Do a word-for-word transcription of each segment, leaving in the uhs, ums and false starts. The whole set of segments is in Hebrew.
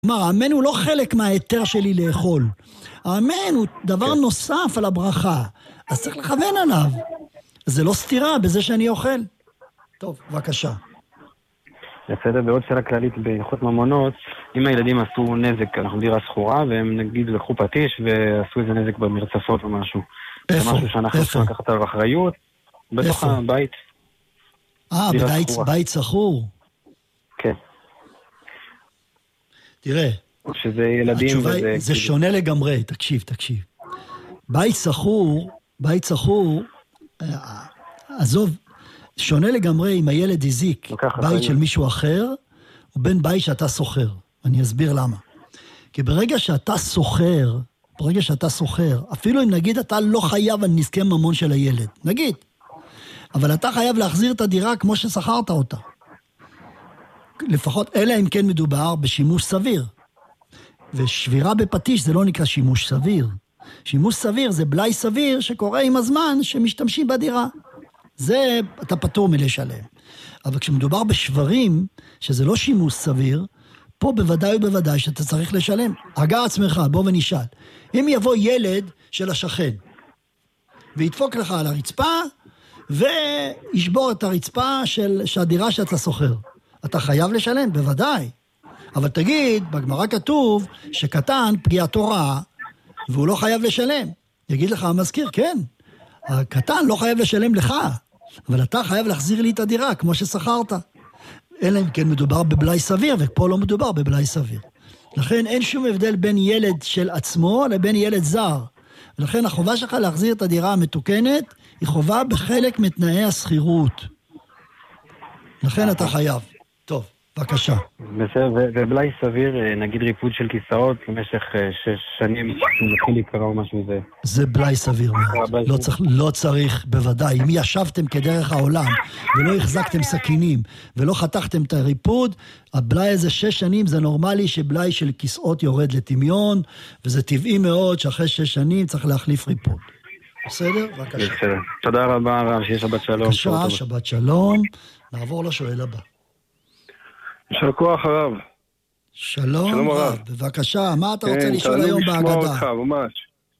כלומר, האמן הוא לא חלק מההיתר שלי לאכול. האמן הוא דבר נוסף על הברכה. אז צריך לכוון עליו. זה לא סתירה בזה שאני אוכל. טוב, בבקשה. בסדר, בעוד שאלה כללית בהלכות ממונות, אם הילדים עשו נזק, אנחנו דירה סחורה, והם נגיד לקחו פטיש ועשו איזה נזק במרצפות או משהו. איפה? זה משהו שאנחנו צריכים לקחת עליו אחריות, בתוך הבית. אה, בבית סחור? כן. תראה, שזה ילדים וזה... זה שונה לגמרי, תקשיב, תקשיב. בית סחור, בית סחור, עזוב, שונה לגמרי אם הילד הזיק בית של מישהו אחר, או בין בית שאתה סוחר. אני אסביר למה. כי ברגע שאתה סוחר, ברגע שאתה סוחר, אפילו אם נגיד אתה לא חייב על נזקי ממון של הילד, נגיד, אבל אתה חייב להחזיר את הדירה כמו ששכרת אותה. לפחות, אלא אם כן מדובר בשימוש סביר. ושבירה בפטיש זה לא נקרא שימוש סביר. שימוש סביר זה בלי סביר שקורה עם הזמן שמשתמשים בדירה. זה אתה פטור מלשלם. אבל כשמדובר בשברים, שזה לא שימוש סביר, פה בוודאי ובוודאי שאתה צריך לשלם. הגע עצמך, בוא ונשאל. אם יבוא ילד של השכן, וידפוק לך על הרצפה, וישבור את הרצפה של, שהדירה שאתה סוחר. אתה חייב לשלם, בוודאי. אבל תגיד, בגמרא כתוב שקטן פגיעת תורה, והוא לא חייב לשלם. יגיד לך המזכיר, כן, הקטן לא חייב לשלם לך, אבל אתה חייב להחזיר לי את הדירה, כמו ששכרת. אלא אם כן מדובר בבלי סביר, ופה לא מדובר בבלי סביר. לכן אין שום הבדל בין ילד של עצמו לבין ילד זר. ולכן החובה שלך להחזיר את הדירה המתוקנת, היא חובה בחלק מתנאי הסחירות. לכן אתה חייב. טוב, בבקשה. בסדר, ובלי סביר, נגיד ריפוד של כיסאות, במשך שש שנים, מתחיל להיקרא או משהו זה. זה בלי סביר. לא צריך, לא צריך, בוודאי. אם ישבתם כדרך העולם, ולא החזקתם סכינים, ולא חתכתם את הריפוד, הבלי הזה שש שנים זה נורמלי שבלי של כיסאות יורד לטמיון, וזה טבעי מאוד שאחרי שש שנים צריך להחליף ריפוד. בסדר? בבקשה. בסדר. תודה רבה, הרב, שיהיה שבת שלום. בבקשה, שבת שלום. נעבור לשואל הבא. יישר כוח הרב. שלום, שלום הרב. בבקשה, מה אתה רוצה לשאול היום בהגדה? תענוג לשמוע אותך, ממש.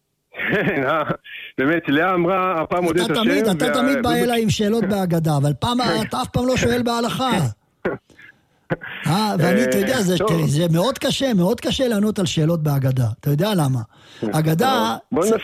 באמת, לאה אמרה, הפעם עוד את השם. אתה תמיד בא אליי עם שאלות בהגדה, אבל פעם אתה אף פעם לא שואל בהלכה. ואני, אתה יודע, זה מאוד קשה, מאוד קשה לענות על שאלות בהגדה. אתה יודע למה? הגדה,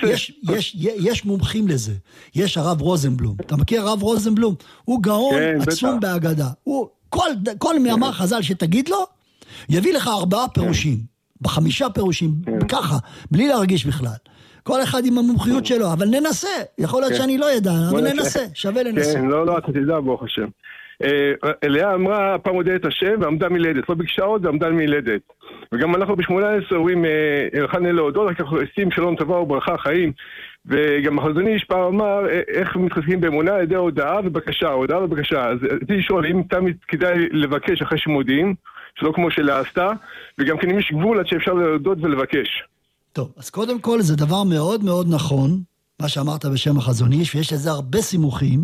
יש מומחים לזה. יש הרב רוזנבלום. אתה מכיר הרב רוזנבלום? הוא גאון עצום בהגדה. הוא... כל, כל מאמר חז"ל שתגיד לו, יביא לך ארבעה פירושים, בחמישה פירושים, ככה, בלי להרגיש בכלל. כל אחד עם המומחיות שלו, אבל ננסה. יכול להיות שאני לא ידע, אבל ננסה, שווה לנסה. כן, לא, לא, אתה תדע, ברוך השם. אליה אמרה, פעם הודיעה את השם, ועמדה מילדת. לא ביקשה עוד, ועמדה מילדת. וגם אנחנו ב-שמונה עשרה אומרים, הלכנו להודות, רק אנחנו עושים שלום טובה וברכה, חיים. וגם החזון איש פעם אמר איך מתחזקים באמונה על ידי הודעה ובקשה, הודעה ובקשה. אז רציתי לשאול אם תמיד כדאי לבקש אחרי שמודיעים, שלא כמו שלעשתה, וגם כן אם יש גבול עד שאפשר להודות ולבקש. טוב, אז קודם כל זה דבר מאוד מאוד נכון, מה שאמרת בשם החזון איש, ויש לזה הרבה סימוכים,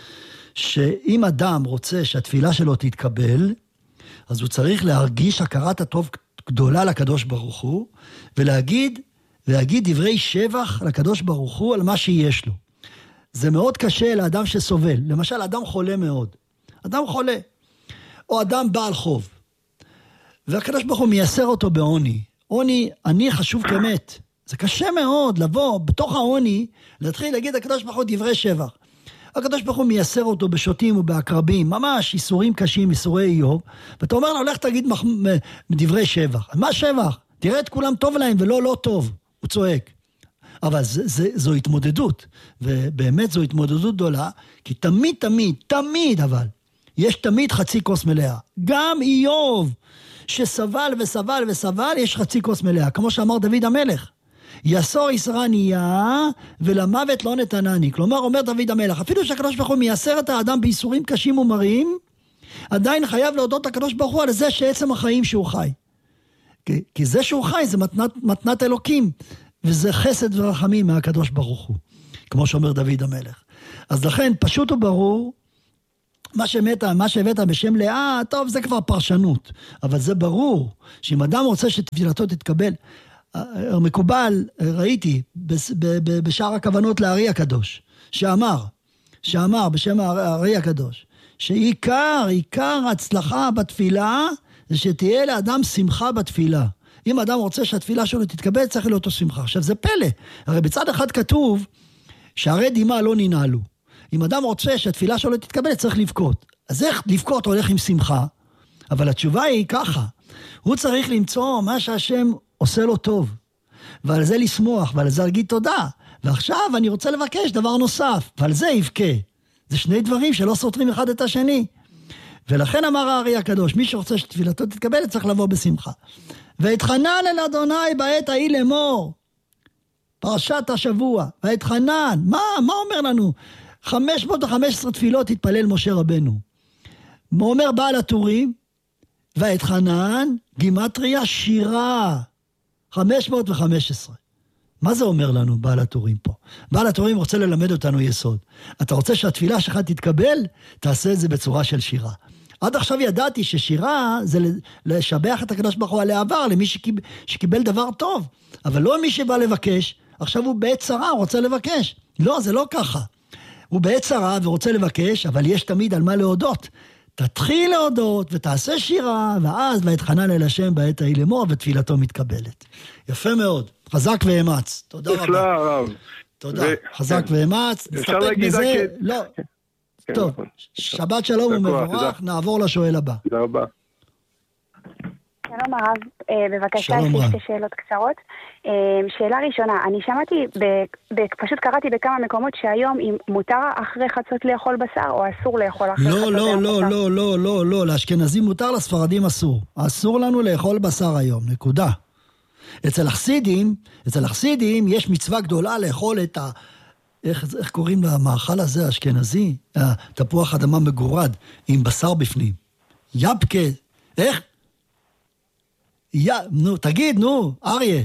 שאם אדם רוצה שהתפילה שלו תתקבל, אז הוא צריך להרגיש הכרת הטוב גדולה לקדוש ברוך הוא, ולהגיד, ולהגיד דברי שבח לקדוש ברוך הוא על מה שיש לו. זה מאוד קשה לאדם שסובל. למשל, אדם חולה מאוד. אדם חולה. או אדם בעל חוב. והקדוש ברוך הוא מייסר אותו בעוני. עוני, אני חשוב כמת. זה קשה מאוד לבוא בתוך העוני, להתחיל להגיד הקדוש ברוך הוא דברי שבח. הקדוש ברוך הוא מייסר אותו בשוטים ובעקרבים, ממש איסורים קשים, איסורי איוב. ואתה אומר לו, הולך תגיד מח... דברי שבח. מה שבח? תראה את כולם טוב להם ולא לא טוב. הוא צועק. אבל זה, זה, זו התמודדות, ובאמת זו התמודדות גדולה, כי תמיד, תמיד, תמיד, אבל, יש תמיד חצי כוס מלאה. גם איוב, שסבל וסבל וסבל, יש חצי כוס מלאה. כמו שאמר דוד המלך, יסור יסרניה, ולמוות לא נתנני. כלומר, אומר דוד המלך, אפילו שהקדוש ברוך הוא מייסר את האדם בייסורים קשים ומרים, עדיין חייב להודות לקדוש ברוך הוא על זה שעצם החיים שהוא חי. כי, כי זה שהוא חי זה מתנת, מתנת אלוקים, וזה חסד ורחמים מהקדוש ברוך הוא, כמו שאומר דוד המלך. אז לכן פשוט וברור מה שהבאת, מה שהבאת בשם לאה, טוב, זה כבר פרשנות. אבל זה ברור, שאם אדם רוצה שתפילתו תתקבל, מקובל, ראיתי, בשאר הכוונות לארי הקדוש, שאמר, שאמר בשם הארי הקדוש, שעיקר, עיקר הצלחה בתפילה, זה שתהיה לאדם שמחה בתפילה. אם אדם רוצה שהתפילה שלו תתקבל, צריך להיות לו שמחה. עכשיו, זה פלא. הרי בצד אחד כתוב, שהרי דמעה לא ננעלו. אם אדם רוצה שהתפילה שלו תתקבל, צריך לבכות. אז איך לבכות הולך עם שמחה? אבל התשובה היא ככה. הוא צריך למצוא מה שהשם עושה לו טוב. ועל זה לשמוח, ועל זה להגיד תודה. ועכשיו אני רוצה לבקש דבר נוסף, ועל זה יבכה. זה שני דברים שלא סותרים אחד את השני. ולכן אמר הארי הקדוש, מי שרוצה שתפילתו תתקבל, צריך לבוא בשמחה. והתחנן אל אדוני בעת ההיא לאמור, פרשת השבוע, והתחנן, מה, מה אומר לנו? חמש מאות וחמש עשרה תפילות התפלל משה רבנו. הוא אומר בעל הטורים, והתחנן, גימטריה שירה, חמש מאות וחמש עשרה. מה זה אומר לנו בעל הטורים פה? בעל הטורים רוצה ללמד אותנו יסוד. אתה רוצה שהתפילה שלך תתקבל? תעשה את זה בצורה של שירה. עד עכשיו ידעתי ששירה זה לשבח את הקדוש ברוך הוא על העבר, למי שקיבל, שקיבל דבר טוב. אבל לא מי שבא לבקש, עכשיו הוא בעת צרה, הוא רוצה לבקש. לא, זה לא ככה. הוא בעת צרה ורוצה לבקש, אבל יש תמיד על מה להודות. תתחיל להודות ותעשה שירה, ואז והתחנן אל השם בעת ההיא לאמור, ותפילתו מתקבלת. יפה מאוד. חזק ואמץ. תודה רבה. תודה. חזק ואמץ. נסתפק בזה. לא. טוב. שבת שלום ומבורך. נעבור לשואל הבא. תודה רבה. שלום הרב, בבקשה, יש שתי שאלות קצרות. שאלה ראשונה, אני שמעתי, פשוט קראתי בכמה מקומות שהיום אם מותר אחרי חצות לאכול בשר או אסור לאכול אחרי חצות לאכול בשר. לא, לא, לא, לא, לא, לא, לאשכנזים מותר, לספרדים אסור. אסור לנו לאכול בשר היום, נקודה. אצל החסידים, אצל החסידים יש מצווה גדולה לאכול את ה... איך, איך קוראים למאכל הזה, האשכנזי? תפוח אדמה מגורד, עם בשר בפנים. יבקה, איך? יא, נו, תגיד, נו, אריה.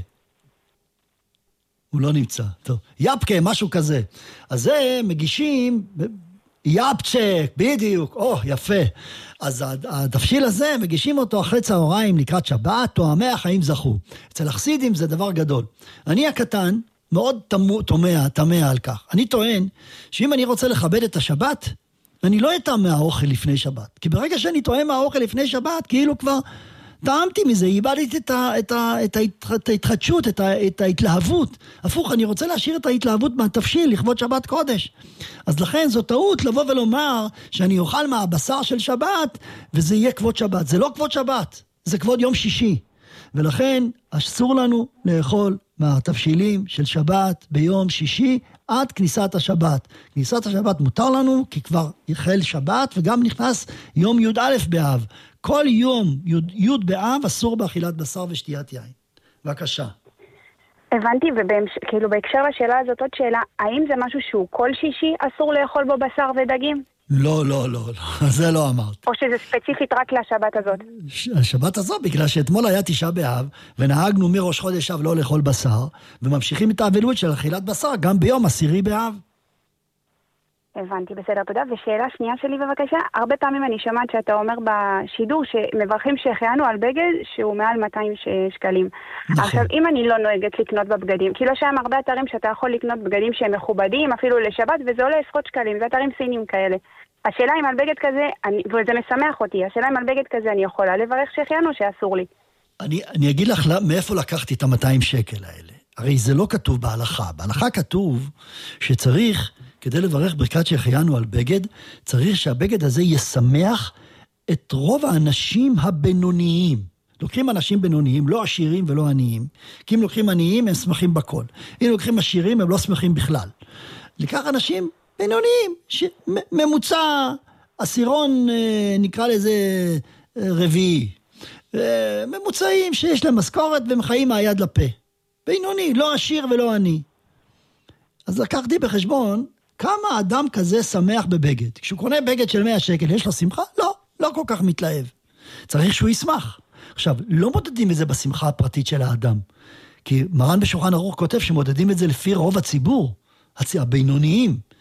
הוא לא נמצא, טוב. יבקה, משהו כזה. אז זה מגישים, יבצ'ק, בדיוק, או, יפה. אז הדפשיל הזה, מגישים אותו אחרי צהריים לקראת שבת, תואמי החיים זכו. אצל החסידים זה דבר גדול. אני הקטן, מאוד תומע, תמע על כך. אני טוען, שאם אני רוצה לכבד את השבת, אני לא אטעם מהאוכל לפני שבת. כי ברגע שאני טועם מהאוכל לפני שבת, כאילו כבר... טעמתי מזה, איבדתי את, ה, את, ה, את, ה, את ההתחדשות, את, ה, את ההתלהבות. הפוך, אני רוצה להשאיר את ההתלהבות מהתפשיל, לכבוד שבת קודש. אז לכן זו טעות לבוא ולומר שאני אוכל מהבשר של שבת, וזה יהיה כבוד שבת. זה לא כבוד שבת, זה כבוד יום שישי. ולכן אסור לנו לאכול מהתפשילים של שבת ביום שישי עד כניסת השבת. כניסת השבת מותר לנו כי כבר יחל שבת וגם נכנס יום י' א' באב. כל יום י' באב אסור באכילת בשר ושתיית יין. בבקשה. הבנתי, וכאילו בהקשר לשאלה הזאת עוד שאלה, האם זה משהו שהוא כל שישי אסור לאכול בו בשר ודגים? לא, לא, לא, לא, זה לא אמרת. או שזה ספציפית רק לשבת הזאת? השבת הזאת, בגלל שאתמול היה תשעה באב, ונהגנו מראש חודש אב לא לאכול בשר, וממשיכים את האבלות של אכילת בשר גם ביום עשירי באב. הבנתי, בסדר, תודה. ושאלה שנייה שלי בבקשה, הרבה פעמים אני שומעת שאתה אומר בשידור שמברכים שהחיינו על בגד שהוא מעל מאתיים שקלים. נכון. עכשיו, אם אני לא נוהגת לקנות בבגדים, כי לא שם הרבה אתרים שאתה יכול לקנות בגדים שהם מכובדים, אפילו לשבת, וזה עולה עשרות שקלים, זה אתרים סינים כאלה. השאלה אם על בגד כזה, אני, וזה משמח אותי, השאלה אם על בגד כזה אני יכולה לברך שהחיינו שאסור לי. אני, אני אגיד לך מאיפה לקחתי את ה-מאתיים שקל האלה. הרי זה לא כתוב בהלכה. בהלכה כתוב שצריך... כדי לברך ברכת שהחיינו על בגד, צריך שהבגד הזה ישמח את רוב האנשים הבינוניים. לוקחים אנשים בינוניים, לא עשירים ולא עניים. כי אם לוקחים עניים, הם שמחים בכל. אם לוקחים עשירים, הם לא שמחים בכלל. לקח אנשים בינוניים, ש... ממוצע, עשירון, נקרא לזה רביעי. ממוצעים שיש להם משכורת והם חיים מהיד לפה. בינוני, לא עשיר ולא עני. אז לקחתי בחשבון, כמה אדם כזה שמח בבגד? כשהוא קונה בגד של מאה שקל, יש לו שמחה? לא, לא כל כך מתלהב. צריך שהוא ישמח. עכשיו, לא מודדים את זה בשמחה הפרטית של האדם. כי מרן בשולחן ערוך כותב שמודדים את זה לפי רוב הציבור, הבינוניים.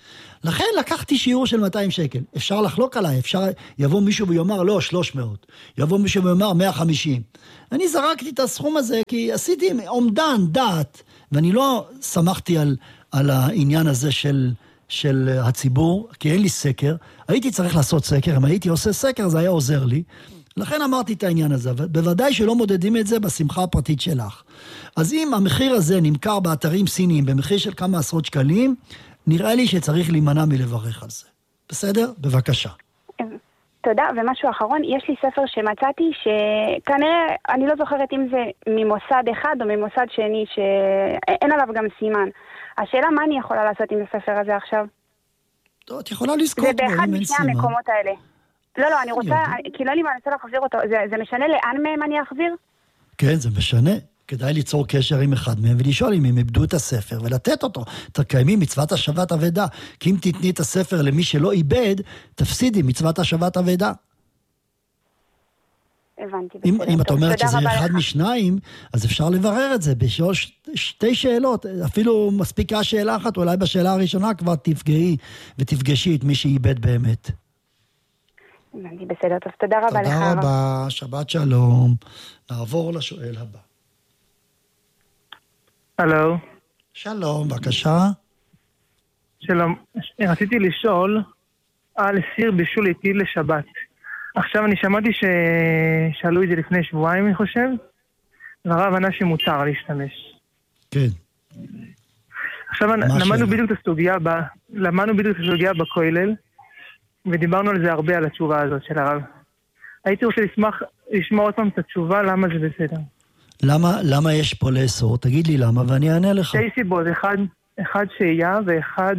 לכן לקחתי שיעור של מאתיים שקל. אפשר לחלוק עליי, אפשר, יבוא מישהו ויאמר, לא, שלוש מאות. יבוא מישהו ויאמר, מאה וחמישים. אני זרקתי את הסכום הזה, כי עשיתי עומדן, דעת, ואני לא שמחתי על, על העניין הזה של, של הציבור, כי אין לי סקר. הייתי צריך לעשות סקר, אם הייתי עושה סקר, זה היה עוזר לי. לכן אמרתי את העניין הזה, בוודאי שלא מודדים את זה בשמחה הפרטית שלך. אז אם המחיר הזה נמכר באתרים סיניים, במחיר של כמה עשרות שקלים, נראה לי שצריך להימנע מלברך על זה. בסדר? בבקשה. תודה, ומשהו אחרון, יש לי ספר שמצאתי שכנראה, אני לא זוכרת אם זה ממוסד אחד או ממוסד שני, שאין עליו גם סימן. השאלה מה אני יכולה לעשות עם הספר הזה עכשיו? טוב, את יכולה לזכות בו, אם אין סימן. זה באחד משני המקומות האלה. לא, לא, אני רוצה, כי לא לי מה אני רוצה להחזיר אותו. זה, זה משנה לאן מהם אני אחזיר? כן, זה משנה. כדאי ליצור קשר עם אחד מהם ולשאול אם הם איבדו את הספר ולתת אותו. תקיימי מצוות השבת אבדה. כי אם תתני את הספר למי שלא איבד, תפסידי מצוות השבת אבדה. הבנתי. אם, אם את אומרת שזה אחד משניים, אז אפשר לברר את זה בשאול ש... שתי שאלות. אפילו מספיקה שאלה אחת, אולי בשאלה הראשונה כבר תפגעי ותפגשי את מי שאיבד באמת. הבנתי, בסדר. טוב, תודה רבה לך. תודה רבה, שבת שלום. נעבור לשואל הבא. הלו. שלום, בבקשה. שלום. רציתי לשאול על סיר בישול איתי לשבת. עכשיו אני שמעתי ששאלו את זה לפני שבועיים, אני חושב, והרב ענה שמותר להשתמש. כן. עכשיו למדנו בדיוק את הסוגיה, למדנו בדיוק את הסוגיה בכולל, ודיברנו על זה הרבה, על התשובה הזאת של הרב. הייתי רוצה לשמח, לשמוע עוד פעם את התשובה, למה זה בסדר. למה, למה יש פה לאסור? תגיד לי למה, ואני אענה לך. שתי סיבות, אחד, אחד שהייה, ואחד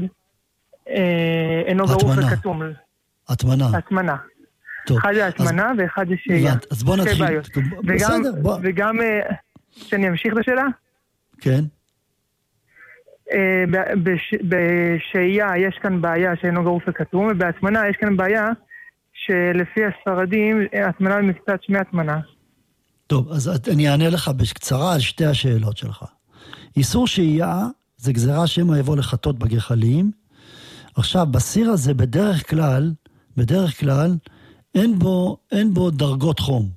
אה, אינו ברור וכתום. התמנה. התמנה. טוב. אחד זה התמנה, אז, ואחד זה שהייה. אז בוא נתחיל. וגם, בסדר, בוא. וגם, אה, שאני אמשיך בשאלה? כן. אה, בשהייה יש כאן בעיה שאינו גרוף וכתום, ובהתמנה יש כאן בעיה שלפי הספרדים, התמנה מקצת שמי התמנה. טוב, אז אני אענה לך בקצרה על שתי השאלות שלך. איסור שהייה זה גזרה שמא יבוא לחטות בגחלים. עכשיו, בסיר הזה בדרך כלל, בדרך כלל, אין בו, אין בו דרגות חום.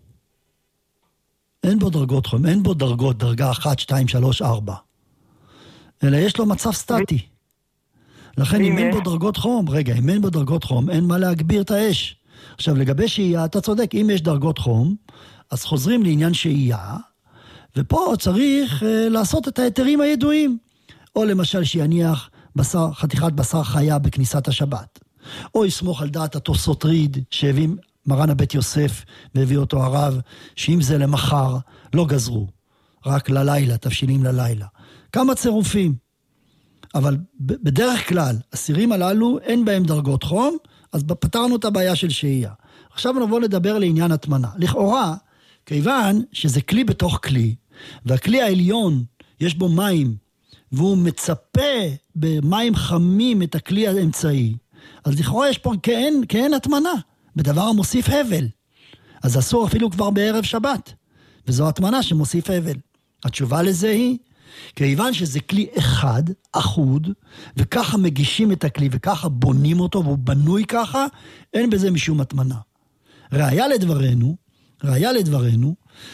אין בו דרגות חום, אין בו דרגות, דרגה אחת, שתיים, שלוש, ארבע. אלא יש לו מצב סטטי. לכן אם אין בו דרגות חום, רגע, אם אין בו דרגות חום, אין מה להגביר את האש. עכשיו, לגבי שהייה, אתה צודק, אם יש דרגות חום, אז חוזרים לעניין שהייה, ופה צריך אה, לעשות את היתרים הידועים. או למשל שיניח בשר, חתיכת בשר חיה בכניסת השבת. או יסמוך על דעת התוספות ריד, שהביא מרן הבית יוסף, והביא אותו הרב, שאם זה למחר, לא גזרו. רק ללילה, תבשילים ללילה. כמה צירופים. אבל בדרך כלל, הסירים הללו אין בהם דרגות חום, אז פתרנו את הבעיה של שהייה. עכשיו נבוא לדבר לעניין התמנה. לכאורה, כיוון שזה כלי בתוך כלי, והכלי העליון יש בו מים, והוא מצפה במים חמים את הכלי האמצעי, אז לכאורה יש פה כאין, כאין התמנה, בדבר המוסיף הבל. אז אסור אפילו כבר בערב שבת, וזו התמנה שמוסיף הבל. התשובה לזה היא, כיוון שזה כלי אחד, אחוד, וככה מגישים את הכלי, וככה בונים אותו, והוא בנוי ככה, אין בזה משום התמנה. ראיה לדברנו, ראיה לדברנו,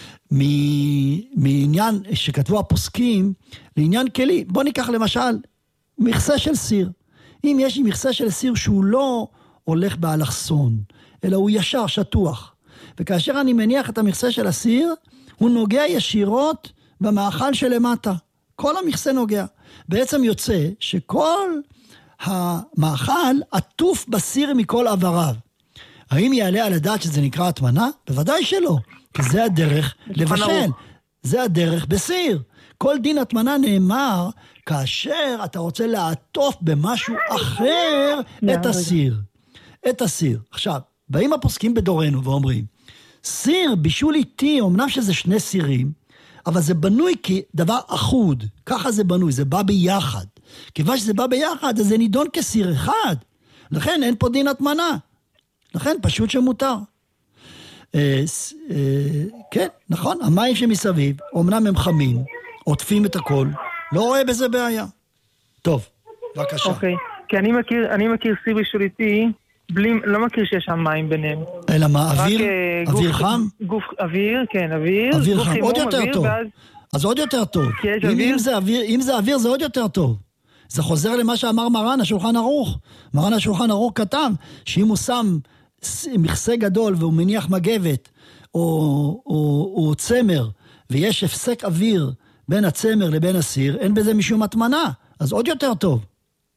מעניין שכתבו הפוסקים, לעניין כלי, בוא ניקח למשל, מכסה של סיר. אם יש לי מכסה של סיר שהוא לא הולך באלכסון, אלא הוא ישר, שטוח, וכאשר אני מניח את המכסה של הסיר, הוא נוגע ישירות במאכל שלמטה. כל המכסה נוגע. בעצם יוצא שכל המאכל עטוף בסיר מכל עבריו. האם יעלה על הדעת שזה נקרא התמנה? בוודאי שלא. כי זה הדרך לבשל. זה הדרך בסיר. כל דין התמנה נאמר כאשר אתה רוצה לעטוף במשהו אחר את הסיר. את הסיר. עכשיו, באים הפוסקים בדורנו ואומרים, סיר בישול איתי, אמנם שזה שני סירים, אבל זה בנוי כדבר אחוד. ככה זה בנוי, זה בא ביחד. כיוון שזה בא ביחד, אז זה נידון כסיר אחד. לכן אין פה דין התמנה. לכן פשוט שמותר. אה, אה, כן, נכון, המים שמסביב, אמנם הם חמים, עוטפים את הכל, לא רואה בזה בעיה. טוב, בבקשה. אוקיי, כי אני מכיר, אני מכיר סיר בישוליתי, בלי, לא מכיר שיש שם מים ביניהם. אלא מה, אוויר? רק, אוויר גוף, חם? גוף, אוויר, כן, אוויר. אוויר גוף חם, חימום, עוד יותר אוויר, טוב. ואז... אז עוד יותר טוב. אם, אוויר? אם, זה אוויר, אם זה אוויר, זה עוד יותר טוב. זה חוזר למה שאמר מרן השולחן ערוך. מרן השולחן ערוך כתב, שאם הוא שם מכסה גדול והוא מניח מגבת, או, או, או צמר, ויש הפסק אוויר בין הצמר לבין הסיר, אין בזה משום התמנה. אז עוד יותר טוב.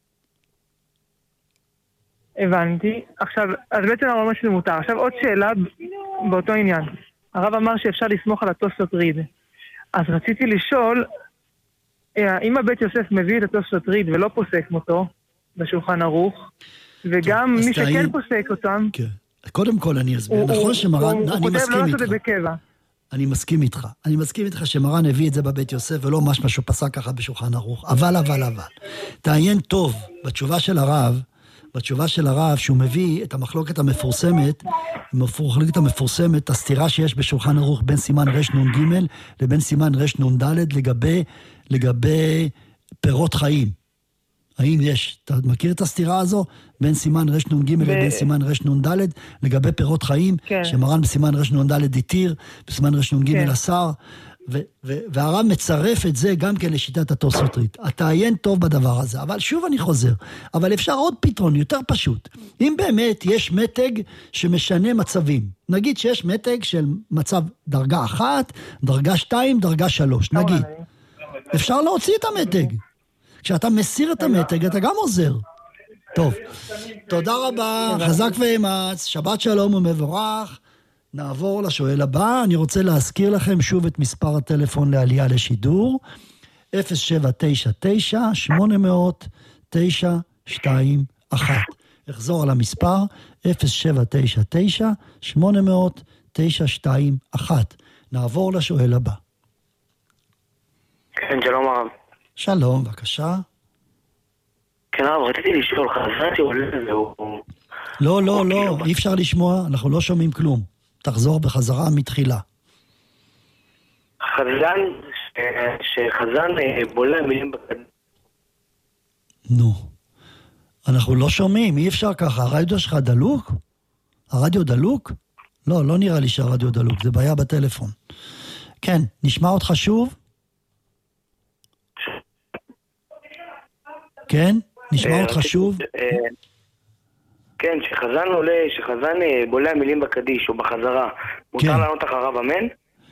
הבנתי. עכשיו, אז בעצם הרב אומר שזה מותר. עכשיו עוד שאלה באותו עניין. הרב אמר שאפשר לסמוך על התוספות ריד. אז רציתי לשאול, אם הבית יוסף מביא את התוספות ריד ולא פוסק אותו בשולחן ערוך, וגם מי שכן פוסק אותם... כן. קודם כל אני אסביר. נכון שמרן, אני מסכים איתך. אני מסכים איתך. אני מסכים איתך שמרן הביא את זה בבית יוסף, ולא משהו שהוא פסק ככה בשולחן ערוך. אבל, אבל, אבל. תעיין טוב בתשובה של הרב, בתשובה של הרב, שהוא מביא את המחלוקת המפורסמת, המחלוקת המפורסמת, הסתירה שיש בשולחן ערוך בין סימן רש נון ג' לבין סימן רש נון ד' לגבי, לגבי פירות חיים. האם יש, אתה מכיר את הסתירה הזו? בין סימן רש נון ג' לבין סימן רש נון ד' לגבי פירות חיים, כן. שמרן בסימן רש נון ד' התיר, בסימן רש נון ג' כן. אסר, ו- ו- והרב מצרף את זה גם כן לשיטת התוספות ריד. תעיין טוב בדבר הזה, אבל שוב אני חוזר, אבל אפשר עוד פתרון יותר פשוט. אם באמת יש מתג שמשנה מצבים, נגיד שיש מתג של מצב דרגה אחת, דרגה שתיים, דרגה שלוש, נגיד. אפשר להוציא את המתג. כשאתה מסיר את המתג, אתה גם עוזר. טוב, תודה רבה, חזק ואמץ, שבת שלום ומבורך. נעבור לשואל הבא. אני רוצה להזכיר לכם שוב את מספר הטלפון לעלייה לשידור, אפס שבע תשע תשע שמונה אפס אפס תשע שתיים אחת. אחזור על המספר, אפס שבע תשע תשע שמונה אפס אפס תשע שתיים אחת. נעבור לשואל הבא. כן, שלום הרב. שלום, בבקשה. כן הרב, רציתי לשאול, חזרתי עולה והוא... לא, לא, לא, אי אפשר לשמוע, אנחנו לא שומעים כלום. תחזור בחזרה מתחילה. חזן, שחזן בולע מילים בקד... נו, אנחנו לא שומעים, אי אפשר ככה. הרדיו שלך דלוק? הרדיו דלוק? לא, לא נראה לי שהרדיו דלוק, זה בעיה בטלפון. כן, נשמע אותך שוב? כן, נשמע אותך שוב? כן, שחזן עולה, שחזן בולע מילים בקדיש או בחזרה, מותר לענות אחריו אמן?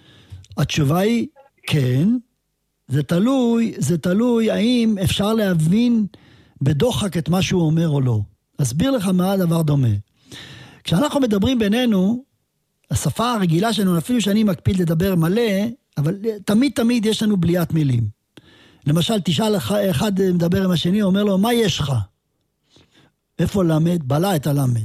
התשובה היא כן, זה תלוי, זה תלוי האם אפשר להבין בדוחק את מה שהוא אומר או לא. אסביר לך מה הדבר דומה. כשאנחנו מדברים בינינו, השפה הרגילה שלנו, אפילו שאני מקפיד לדבר מלא, אבל תמיד תמיד יש לנו בליית מילים. למשל, תשאל אחד מדבר עם השני, אומר לו, מה יש לך? איפה למד? בלע את הלמד.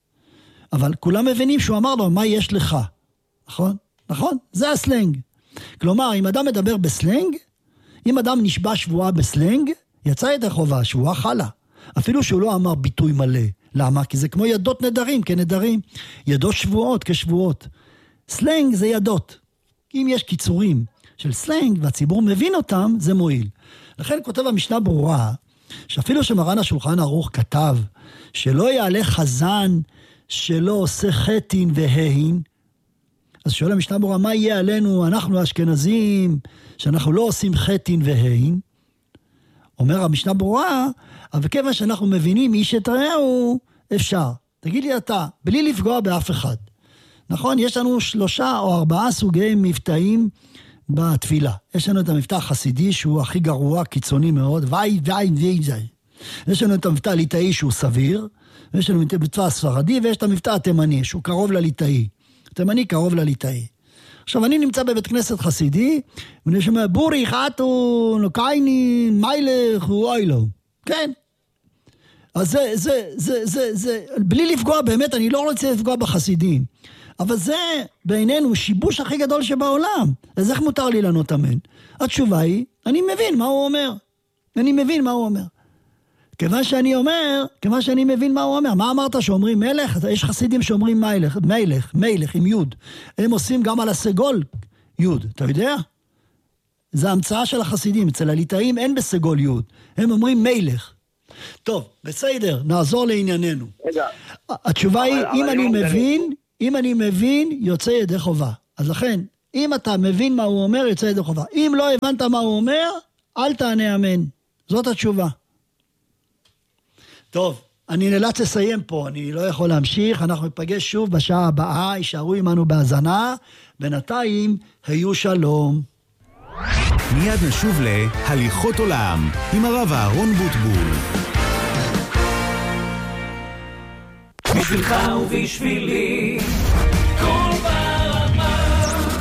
אבל כולם מבינים שהוא אמר לו, מה יש לך? נכון? נכון? זה הסלנג. כלומר, אם אדם מדבר בסלנג, אם אדם נשבע שבועה בסלנג, יצא את החובה, שבועה חלה. אפילו שהוא לא אמר ביטוי מלא. למה? כי זה כמו ידות נדרים, כנדרים. ידות שבועות, כשבועות. סלנג זה ידות. אם יש קיצורים של סלנג, והציבור מבין אותם, זה מועיל. לכן כותב המשנה ברורה, שאפילו שמרן השולחן ערוך כתב, שלא יעלה חזן שלא עושה חטין וההין, אז שואל המשנה ברורה, מה יהיה עלינו, אנחנו האשכנזים, שאנחנו לא עושים חטין וההין? אומר המשנה ברורה, אבל כיוון שאנחנו מבינים איש את רעהו, אפשר. תגיד לי אתה, בלי לפגוע באף אחד. נכון, יש לנו שלושה או ארבעה סוגי מבטאים בתפילה. יש לנו את המבטא החסידי שהוא הכי גרוע, קיצוני מאוד, ואי ואי ואי ואי. יש לנו את המבטא הליטאי שהוא סביר, ויש לנו את המבטא הספרדי, ויש את המבטא התימני שהוא קרוב לליטאי. התימני קרוב לליטאי. עכשיו אני נמצא בבית כנסת חסידי, ואני שומע בורי חתו, נוקייני, מיילך, ואוי לו. כן. אז זה, זה, זה, זה, זה, בלי לפגוע, באמת, אני לא רוצה לפגוע בחסידים. אבל זה בעינינו שיבוש הכי גדול שבעולם. אז איך מותר לי לענות אמן? התשובה היא, אני מבין מה הוא אומר. אני מבין מה הוא אומר. כיוון שאני אומר, כיוון שאני מבין מה הוא אומר. מה אמרת שאומרים מלך? יש חסידים שאומרים מלך, מלך, מלך עם יוד. הם עושים גם על הסגול יוד. אתה יודע? זה המצאה של החסידים. אצל הליטאים אין בסגול יוד. הם אומרים מלך. טוב, בסדר, נעזור לענייננו. רגע. התשובה היא, אבל- אם אבל אני אם הוא מבין, אם אני מבין, יוצא ידי חובה. אז לכן, אם אתה מבין מה הוא אומר, יוצא ידי חובה. אם לא הבנת מה הוא אומר, אל תענה אמן. זאת התשובה. טוב, אני נאלץ לסיים פה, אני לא יכול להמשיך, אנחנו נפגש שוב בשעה הבאה, יישארו עמנו בהזנה, בינתיים, היו שלום. מיד נשוב להליכות עולם, עם הרב אהרון בוטבול. בשבילך ובשבילי, כל ברמה.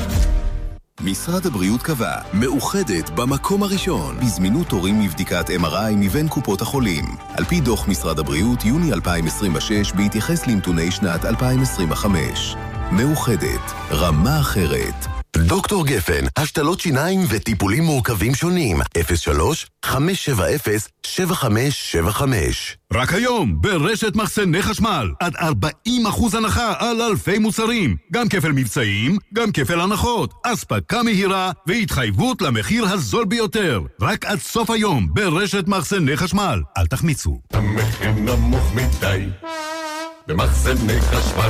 משרד הבריאות קבע, מאוחדת במקום הראשון, בזמינות תורים מבדיקת אם אר איי מבין קופות החולים. על פי דוח משרד הבריאות, יוני אלפיים עשרים ושש, בהתייחס לנתוני שנת אלפיים עשרים וחמש. מאוחדת, רמה אחרת. דוקטור גפן, השתלות שיניים וטיפולים מורכבים שונים. אפס שלוש חמש שבע אפס שבע חמש שבע חמש. רק היום, ברשת מחסני חשמל, עד ארבעים אחוז הנחה על אלפי מוצרים. גם כפל מבצעים, גם כפל הנחות, אספקה מהירה והתחייבות למחיר הזול ביותר. רק עד סוף היום, ברשת מחסני חשמל. אל תחמיצו. המחיר נמוך מדי, במחסני חשמל.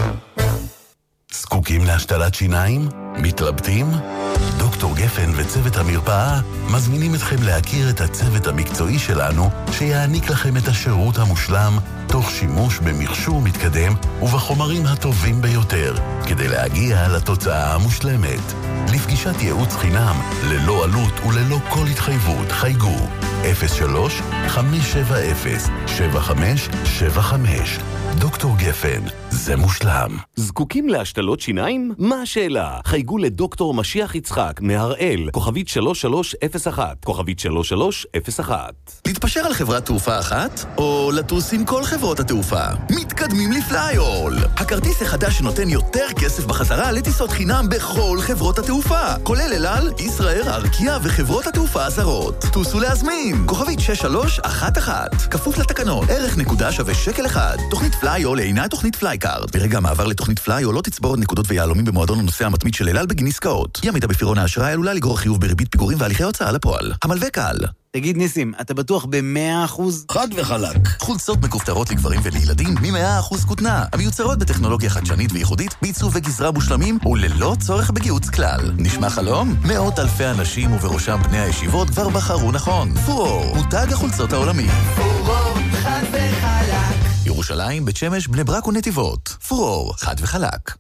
זקוקים להשתלת שיניים? מתלבטים? דוקטור גפן וצוות המרפאה מזמינים אתכם להכיר את הצוות המקצועי שלנו שיעניק לכם את השירות המושלם תוך שימוש במכשור מתקדם ובחומרים הטובים ביותר כדי להגיע לתוצאה המושלמת. לפגישת ייעוץ חינם ללא עלות וללא כל התחייבות חייגו אפס שלוש חמש שבע אפס שבע חמש שבע חמש. דוקטור גפן, זה מושלם. זקוקים להשתלות שיניים? מה השאלה? חייגו לדוקטור משיח יצחק מהראל, כוכבית שלוש שלוש אפס אחת, כוכבית שלוש שלוש אפס אחת. להתפשר על חברת תעופה אחת? או לטוס עם כל חברות התעופה? מתקדמים לפלייול! הכרטיס החדש שנותן יותר כסף בחזרה לטיסות חינם בכל חברות התעופה, כולל אל על, ישראייר, ארקיע וחברות התעופה הזרות. טוסו להזמין! כוכבית שש שלוש אחת אחת. כפוף לתקנון. ערך נקודה שווה שקל אחד. תוכנית פלייול אינה תוכנית פלייקארד. ברגע המעבר לתוכנית פלייול לא תצבור עוד נקודות ויהלומים במועדון הנוסע המתמיד של אל על בגין עסקאות. אי עמידה בפירעון האשראי עלולה לגרור חיוב בריבית פיגורים והליכי הוצאה לפועל. המלווה קל. תגיד ניסים, אתה בטוח ב-מאה אחוז? חד וחלק. חולצות מכופתרות לגברים ולילדים מ-מאה אחוז כותנה. המיוצרות בטכנולוגיה חדשנית וייחודית, בעיצוב וגזרה מושלמים וללא צורך בגיוץ כלל. נשמע חלום? מאות אלפי אנשים ובראשם בני הישיבות כבר בחרו נכון. פורור, מותג החולצות העולמי. פורור, חד וחלק. ירושלים, בית שמש, בני ברק ונתיבות. פורור, חד וחלק.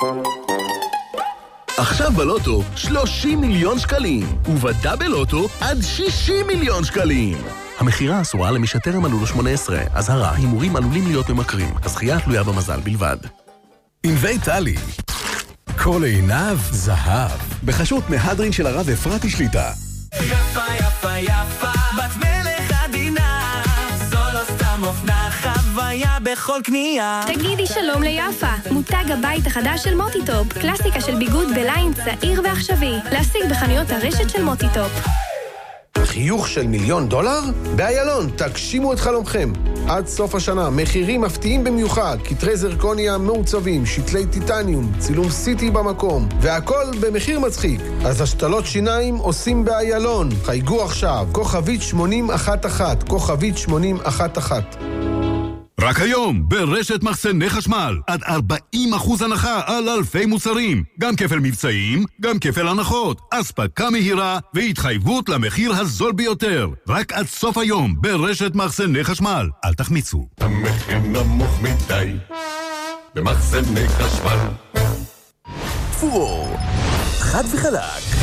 עכשיו בלוטו שלושים מיליון שקלים, ובדאבל לוטו עד שישים מיליון שקלים. המחירה אסורה למי שטרם מלאו לו שמונה עשרה. אזהרה, הימורים עלולים להיות ממכרים. הזכייה תלויה במזל בלבד. ענבי טלי, כל עיניו זהב, בחשות מהדרין של הרב אפרתי שליטה. יפה יפה יפה, בת מלך עדינה, זו לא סתם אופנה, חוויה בכל קנייה. תגידי שלום ליפה, מותג הבית החדש של מוטיטופ, קלאסיקה של ביגוד בליין צעיר ועכשווי, להשיג בחנויות הרשת של מוטיטופ. חיוך של מיליון דולר? באיילון, תגשימו את חלומכם. עד סוף השנה, מחירים מפתיעים במיוחד, כתרי זרקוניה מעוצבים, שתלי טיטניום, צילום סיטי במקום, והכל במחיר מצחיק. אז השתלות שיניים עושים באיילון. חייגו עכשיו, כוכבית שמונים אחת אחת, כוכבית שמונים אחת אחת. רק היום, ברשת מחסני חשמל, עד ארבעים אחוז הנחה על אלפי מוצרים. גם כפל מבצעים, גם כפל הנחות, אספקה מהירה והתחייבות למחיר הזול ביותר. רק עד סוף היום, ברשת מחסני חשמל. אל תחמיצו. המחיר נמוך מדי, במחסני חשמל. פורור, חד וחלק.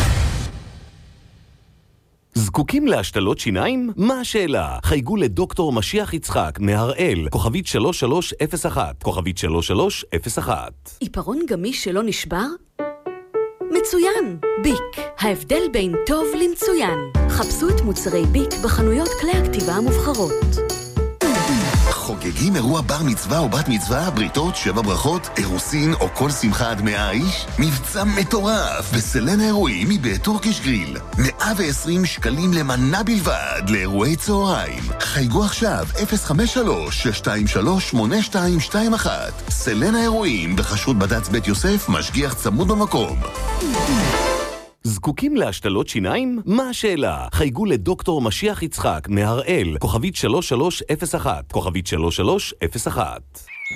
זקוקים להשתלות שיניים? מה השאלה? חייגו לדוקטור משיח יצחק מהראל, כוכבית שלוש שלוש אפס אחת, כוכבית שלוש שלוש אפס אחת. עיפרון גמיש שלא נשבר? מצוין! ביק, ההבדל בין טוב למצוין. חפשו את מוצרי ביק בחנויות כלי הכתיבה המובחרות. חוגגים אירוע בר מצווה או בת מצווה, בריתות, שבע ברכות, אירוסין או כל שמחה עד מאה איש? מבצע מטורף בסלן האירועים מבית טורקיש גריל. מאה ועשרים שקלים למנה בלבד לאירועי צהריים. חייגו עכשיו אפס חמש שלוש שש שתיים שלוש שמונה שתיים שתיים אחת. סלן האירועים בחשות בד"ץ בית יוסף, משגיח צמוד במקום. זקוקים להשתלות שיניים? מה השאלה? חייגו לדוקטור משיח יצחק מהראל, כוכבית שלוש שלוש אפס אחת, כוכבית שלוש שלוש אפס אחת.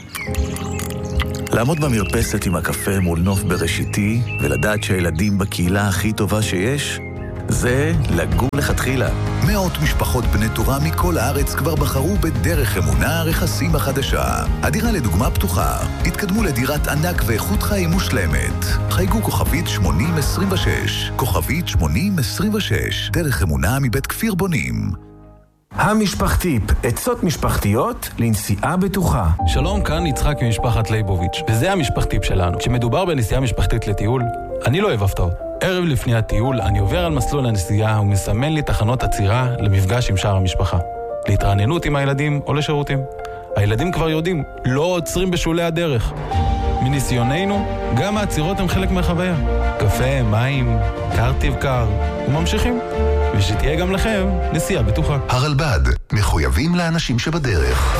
לעמוד במרפסת עם הקפה מול נוף בראשיתי ולדעת שהילדים בקהילה הכי טובה שיש, זה לגור לכתחילה. מאות משפחות בני תורה מכל הארץ כבר בחרו בדרך אמונה רכסים החדשה. הדירה לדוגמה פתוחה. התקדמו לדירת ענק ואיכות חיים מושלמת. חייגו כוכבית שמונים עשרים ושש. כוכבית שמונים עשרים ושש. דרך אמונה מבית כפיר בונים. המשפחתיפ, עצות משפחתיות לנסיעה בטוחה. שלום, כאן יצחק ממשפחת ליבוביץ', וזה המשפחתיפ שלנו. כשמדובר בנסיעה משפחתית לטיול, אני לא אוהב הפתעות. ערב לפני הטיול אני עובר על מסלול הנסיעה ומסמן לי תחנות עצירה למפגש עם שאר המשפחה. להתרעננות עם הילדים או לשירותים. הילדים כבר יודעים, לא עוצרים בשולי הדרך. מניסיוננו, גם העצירות הם חלק מהחוויה. קפה, מים, קר תבקר, וממשיכים. ושתהיה גם לכם נסיעה בטוחה. הרלב"ד, מחויבים לאנשים שבדרך.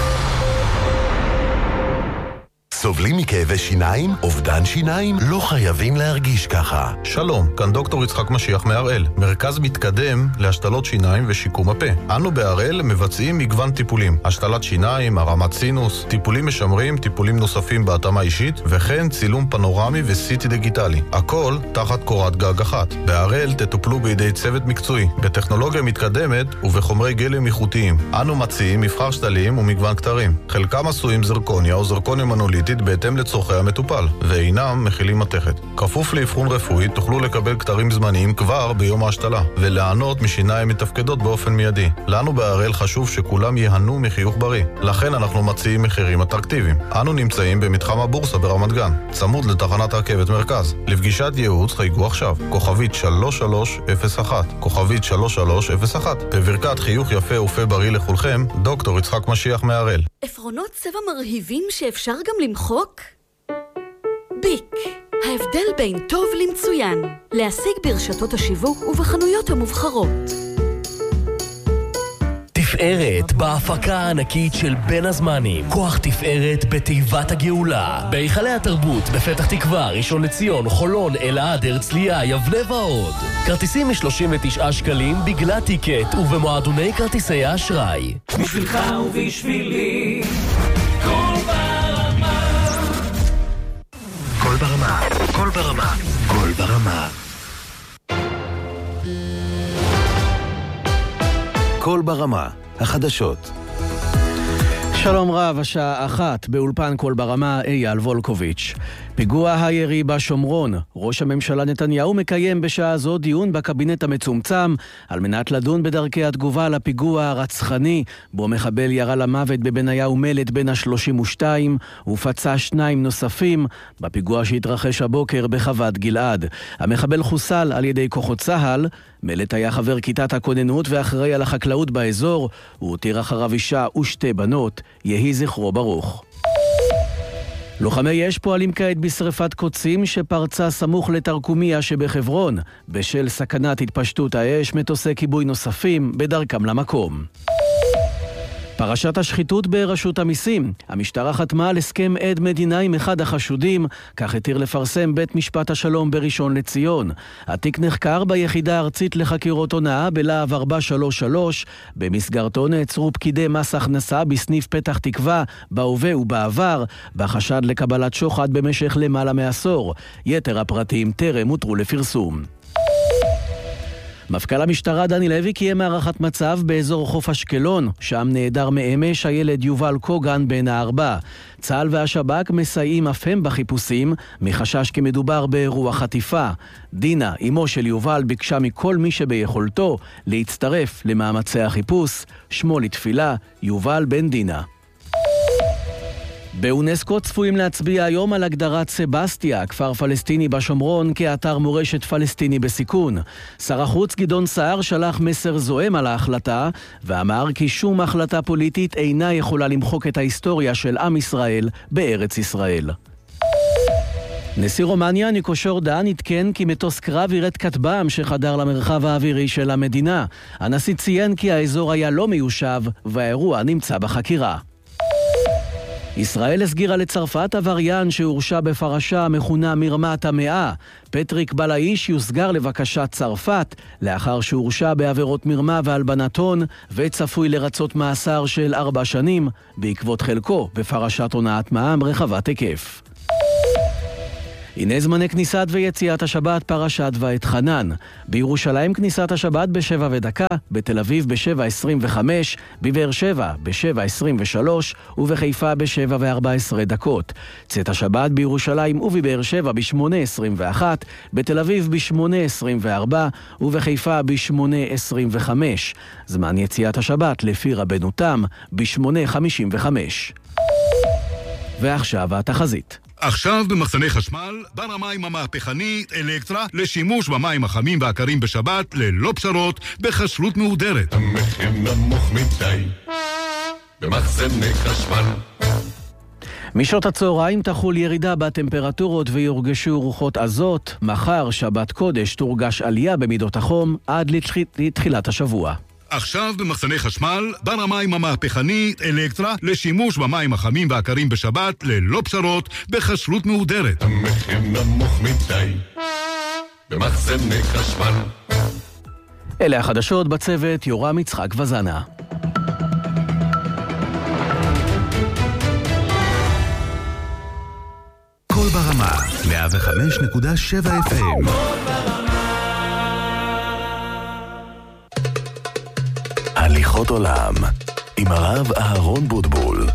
סובלים מכאבי שיניים? אובדן שיניים? לא חייבים להרגיש ככה. שלום, כאן דוקטור יצחק משיח מהראל, מרכז מתקדם להשתלות שיניים ושיקום הפה. אנו בהראל מבצעים מגוון טיפולים, השתלת שיניים, הרמת סינוס, טיפולים משמרים, טיפולים נוספים בהתאמה אישית, וכן צילום פנורמי וסיטי דיגיטלי. הכל תחת קורת גג אחת. בהראל תטופלו בידי צוות מקצועי, בטכנולוגיה מתקדמת ובחומרי גלם איכותיים. אנו מציעים מבחר שתלים ומגוון כתרים. חלקם עשויים זרקוניה או זרקוניה מנוליטית בהתאם לצורכי המטופל, ואינם מכילים מתכת. כפוף לאבחון רפואי תוכלו לקבל כתרים זמניים כבר ביום ההשתלה, ולענות משיניים מתפקדות באופן מיידי. לנו בהראל חשוב שכולם יהנו מחיוך בריא, לכן אנחנו מציעים מחירים אטרקטיביים. אנו נמצאים במתחם הבורסה ברמת גן, צמוד לתחנת הרכבת מרכז. לפגישת ייעוץ חייגו עכשיו, כוכבית שלוש שלוש אפס אחת, כוכבית שלוש שלוש אפס אחת. בברכת חיוך יפה ופה בריא לכולכם, דוקטור יצחק משיח מהראל. עפרונות צבע מרהיבים שאפשר גם למחוק? ביק, ההבדל בין טוב למצוין. להשיג ברשתות השיווק ובחנויות המובחרות. תפארת בהפקה הענקית של בין הזמנים. כוח תפארת בתיבת הגאולה. בהיכלי התרבות בפתח תקווה, ראשון לציון, חולון, אלעד, הרצליה, יבנה ועוד. כרטיסים מ-שלושים ותשעה שקלים בגלל טיקט ובמועדוני כרטיסי האשראי. בשבילך ובשבילי כל ברמה. כל ברמה, כל ברמה, כל ברמה. כל ברמה, החדשות. שלום רב, השעה אחת, באולפן כל ברמה, אייל וולקוביץ'. פיגוע הירי בשומרון. ראש הממשלה נתניהו מקיים בשעה זו דיון בקבינט המצומצם על מנת לדון בדרכי התגובה לפיגוע הרצחני, בו מחבל ירה למוות בבניהו מלט בן ה-שלושים ושתיים ופצע שניים נוספים בפיגוע שהתרחש הבוקר בחוות גלעד. המחבל חוסל על ידי כוחות צה"ל. מלט היה חבר כיתת הכוננות ואחראי על החקלאות באזור. הוא הותיר אחריו אישה ושתי בנות. יהי זכרו ברוך. לוחמי אש פועלים כעת בשריפת קוצים שפרצה סמוך לתרקומיה שבחברון. בשל סכנת התפשטות האש, מטוסי כיבוי נוספים בדרכם למקום. פרשת השחיתות ברשות המיסים. המשטרה חתמה על הסכם עד מדינה עם אחד החשודים, כך התיר לפרסם בית משפט השלום בראשון לציון. התיק נחקר ביחידה הארצית לחקירות הונאה בלהב ארבע שלוש שלוש, במסגרתו נעצרו פקידי מס הכנסה בסניף פתח תקווה, בהווה ובעבר, בחשד לקבלת שוחד במשך למעלה מעשור. יתר הפרטים טרם הותרו לפרסום. מפכ"ל המשטרה דני לוי קיים הערכת מצב באזור חוף אשקלון, שם נעדר מאמש הילד יובל קוגן בן הארבע. צה"ל והשב"כ מסייעים אף הם בחיפושים, מחשש כי מדובר באירוע חטיפה. דינה, אמו של יובל, ביקשה מכל מי שביכולתו להצטרף למאמצי החיפוש. שמו לתפילה, יובל בן דינה. באונסקו צפויים להצביע היום על הגדרת סבסטיה, כפר פלסטיני בשומרון, כאתר מורשת פלסטיני בסיכון. שר החוץ גדעון סער שלח מסר זועם על ההחלטה, ואמר כי שום החלטה פוליטית אינה יכולה למחוק את ההיסטוריה של עם ישראל בארץ ישראל. נשיא רומניה ניקו שורדן עדכן כי מטוס קרב ירד כטב"ם שחדר למרחב האווירי של המדינה. הנשיא ציין כי האזור היה לא מיושב והאירוע נמצא בחקירה. ישראל הסגירה לצרפת עבריין שהורשע בפרשה המכונה מרמת המאה. פטריק בלאיש יוסגר לבקשת צרפת, לאחר שהורשע בעבירות מרמה והלבנת הון, וצפוי לרצות מאסר של ארבע שנים, בעקבות חלקו בפרשת הונאת מע"מ רחבת היקף. הנה זמני כניסת ויציאת השבת פרשת ואת חנן. בירושלים כניסת השבת בשבע ודקה, בתל אביב בשבע עשרים וחמש, בבאר שבע בשבע עשרים ושלוש ובחיפה בשבע וארבע עשרה דקות. צאת השבת בירושלים ובבאר שבע בשמונה עשרים ואחת, בתל אביב בשמונה עשרים וארבע ובחיפה בשמונה עשרים וחמש. זמן יציאת השבת לפי רבנו תם בשמונה חמישים וחמש. ועכשיו התחזית. עכשיו במחסני חשמל, בר המים המהפכנית אלקטרה לשימוש במים החמים והקרים בשבת ללא פשרות בכשרות מהודרת. המחיר נמוך מדי במחסני חשמל. משעות הצהריים תחול ירידה בטמפרטורות ויורגשו רוחות עזות. מחר שבת קודש תורגש עלייה במידות החום עד לתחילת השבוע. עכשיו במחסני חשמל, בר המים המהפכנית אלקטרה לשימוש במים החמים והקרים בשבת ללא פשרות בכשרות מהודרת. המחיר נמוך מדי במחסני חשמל. אלה החדשות, בצוות יורם יצחק וזנה. כל ברמה מאה וחמש נקודה שבע אף אם. הליכות עולם עם הרב אהרון בוטבול.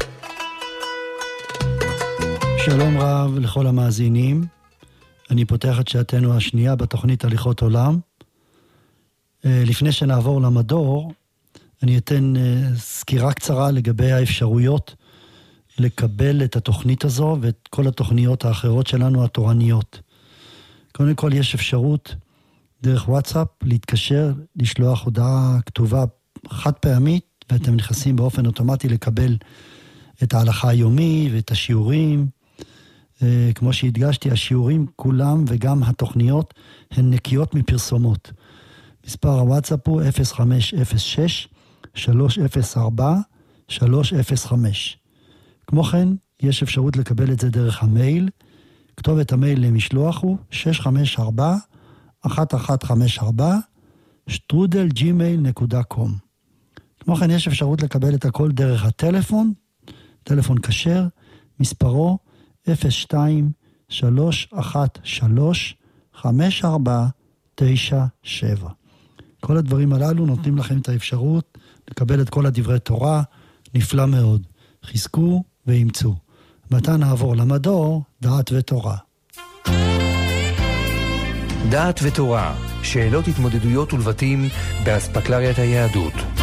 שלום רב לכל המאזינים. אני פותח את שעתנו השנייה בתוכנית הליכות עולם. לפני שנעבור למדור, אני אתן סקירה קצרה לגבי האפשרויות לקבל את התוכנית הזו ואת כל התוכניות האחרות שלנו התורניות. קודם כל יש אפשרות דרך וואטסאפ להתקשר, לשלוח הודעה כתובה חד פעמית, ואתם נכנסים באופן אוטומטי לקבל את ההלכה היומי ואת השיעורים. כמו שהדגשתי, השיעורים כולם וגם התוכניות הן נקיות מפרסומות. מספר הוואטסאפ הוא אפס חמש אפס שש שלוש אפס ארבע שלוש אפס חמש. כמו כן, יש אפשרות לקבל את זה דרך המייל. כתובת המייל למשלוח הוא שש חמש ארבע אחת אחת חמש ארבע שטרודל ג'ימייל נקודה קום. כמו כן יש אפשרות לקבל את הכל דרך הטלפון, טלפון כשר, מספרו אפס שתיים שלוש אחת שלוש חמש ארבע תשע שבע. כל הדברים הללו נותנים לכם את האפשרות לקבל את כל הדברי תורה, נפלא מאוד. חזקו ואימצו. מתי נעבור למדור, דעת ותורה. דעת ותורה, שאלות התמודדויות ולבטים באספקלריית היהדות.